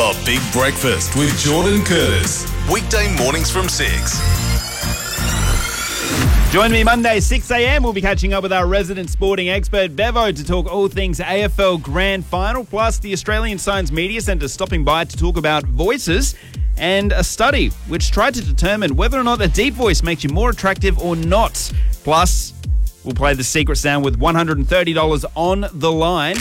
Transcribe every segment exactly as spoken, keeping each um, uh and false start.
The Big Breakfast with Jordan Curtis. Weekday mornings from six. Join me Monday, six a.m. We'll be catching up with our resident sporting expert, Bevo, to talk all things A F L Grand Final, plus the Australian Science Media Centre stopping by to talk about voices and a study which tried to determine whether or not a deep voice makes you more attractive or not. Plus, we'll play the secret sound with one hundred thirty dollars on the line.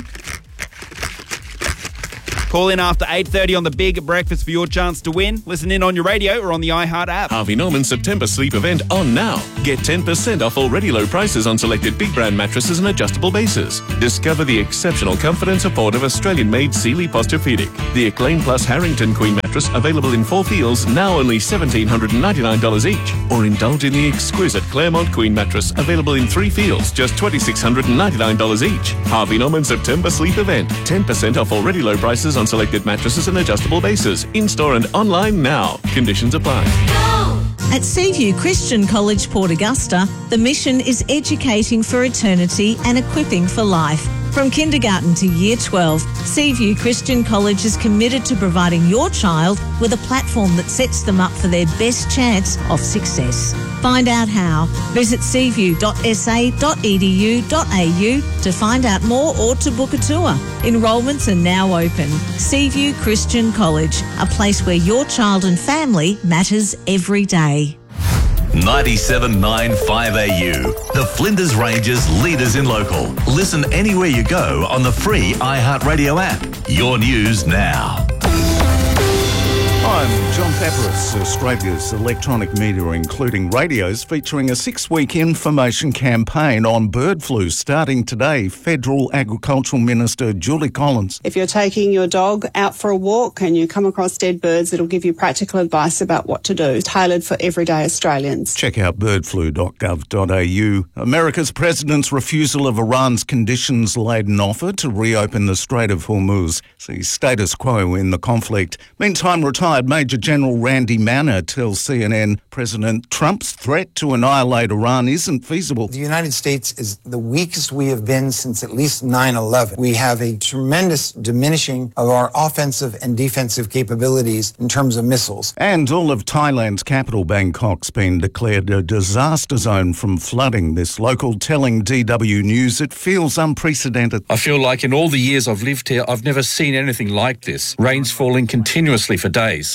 Call in after eight thirty on the Big Breakfast for your chance to win. Listen in on your radio or on the iHeart app. Harvey Norman's September sleep event on now. Get ten percent off already low prices on selected big brand mattresses and adjustable bases. Discover the exceptional comfort and support of Australian-made Sealy Posturepedic. The Acclaim Plus Harrington Queen mattress available in four feels, now only one thousand seven hundred ninety-nine dollars each. Or indulge in the exquisite Claremont Queen mattress available in three feels, just two thousand six hundred ninety-nine dollars each. Harvey Norman's September sleep event. ten percent off already low prices on selected mattresses and adjustable bases. In-store and online now. Conditions apply. At Seaview Christian College, Port Augusta, the mission is educating for eternity and equipping for life. From kindergarten to year twelve, Seaview Christian College is committed to providing your child with a platform that sets them up for their best chance of success. Find out how. Visit seaview dot s a dot e d u dot a u to find out more or to book a tour. Enrolments are now open. Seaview Christian College, a place where your child and family matters every day. ninety-seven point nine five A U. The Flinders Ranges leaders in local. Listen anywhere you go on the free iHeartRadio app. Your news now. I'm John Pappas. Australia's electronic media, including radios, featuring a six-week information campaign on bird flu starting today. Federal Agricultural Minister Julie Collins. If you're taking your dog out for a walk and you come across dead birds, it'll give you practical advice about what to do, tailored for everyday Australians. Check out bird flu dot gov dot a u. America's president's refusal of Iran's conditions-laden offer to reopen the Strait of Hormuz sees status quo in the conflict. Meantime, retired Major General Randy Manner tells C N N President Trump's threat to annihilate Iran isn't feasible. The United States is the weakest we have been since at least nine eleven. We have a tremendous diminishing of our offensive and defensive capabilities in terms of missiles. And all of Thailand's capital, Bangkok's been declared a disaster zone from flooding. This local telling D W News it feels unprecedented. I feel like in all the years I've lived here, I've never seen anything like this. Rain's falling continuously for days.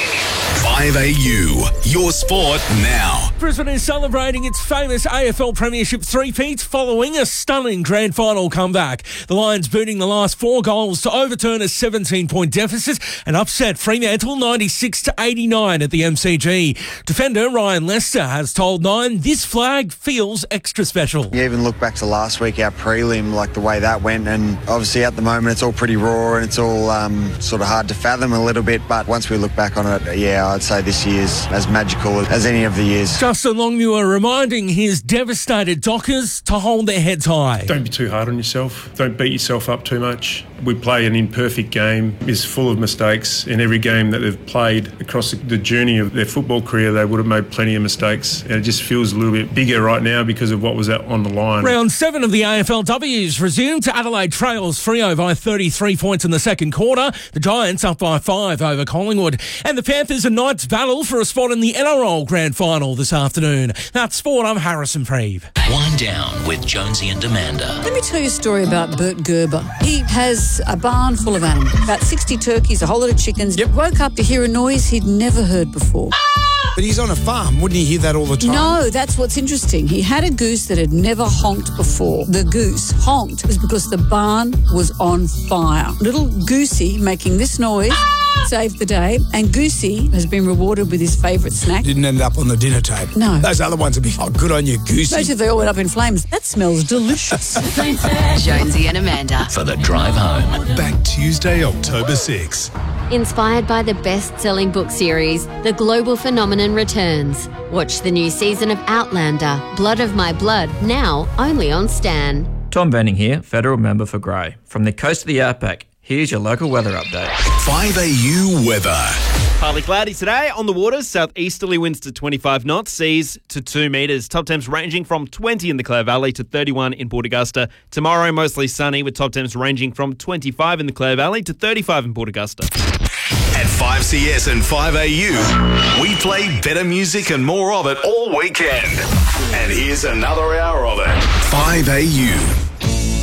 five A U, your sport now. Brisbane is celebrating its famous A F L Premiership three-peat following a stunning grand final comeback. The Lions booting the last four goals to overturn a seventeen-point deficit and upset Fremantle ninety-six to eighty-nine at the M C G. Defender Ryan Lester has told Nine this flag feels extra special. You even look back to last week, our prelim, like the way that went, and obviously at the moment it's all pretty raw and it's all um, sort of hard to fathom a little bit, but once we look back on it, yeah, I'd say this year's as magical as any of the years. Justin Longmuir reminding his devastated Dockers to hold their heads high. Don't be too hard on yourself. Don't beat yourself up too much. We play an imperfect game. It's full of mistakes. In every game that they've played across the journey of their football career, they would have made plenty of mistakes. And it just feels a little bit bigger right now because of what was out on the line. Round seven of the A F L Ws resumed. Adelaide trails Freo by thirty-three points in the second quarter. The Giants up by five over Collingwood. And the Panthers and Knights battle for a spot in the N R L Grand Final this afternoon. That's sport. I'm Harrison Preeve. Wind down with Jonesy and Amanda. Let me tell you a story about Bert Gerber. He has a barn full of animals, about sixty turkeys, a whole lot of chickens. Yep. Woke up to hear a noise he'd never heard before. But he's on a farm. Wouldn't he hear that all the time? No, that's what's interesting. He had a goose that had never honked before. The goose honked was because the barn was on fire. Little Goosey making this noise saved the day, and Goosey has been rewarded with his favourite snack. Didn't end up on the dinner table. No. Those other ones would be, oh, good on you, Goosey. Most of they all went up in flames. That smells delicious. Jonesy and Amanda. For the drive home. Back Tuesday, October sixth. Inspired by the best-selling book series, The Global Phenomenon returns. Watch the new season of Outlander, Blood of My Blood, now only on Stan. Tom Benning here, Federal Member for Grey. From the coast of the Outback, here's your local weather update. five A U weather. Partly cloudy today on the waters. Southeasterly winds to twenty-five knots, seas to two metres. Top temps ranging from twenty in the Clare Valley to thirty-one in Port Augusta. Tomorrow, mostly sunny with top temps ranging from twenty-five in the Clare Valley to thirty-five in Port Augusta. At five C S and five A U, we play better music and more of it all weekend. And here's another hour of it. five A U.